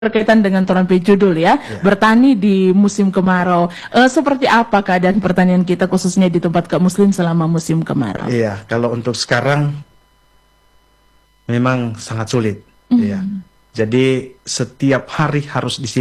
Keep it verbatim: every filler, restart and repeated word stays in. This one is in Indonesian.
berkaitan dengan torampe judul ya, ya, bertani di musim kemarau. E, seperti apa keadaan pertanian kita khususnya di tempat kaum muslim selama musim kemarau? Iya, kalau untuk sekarang memang sangat sulit. Mm. Ya. Jadi setiap hari harus disiapkan.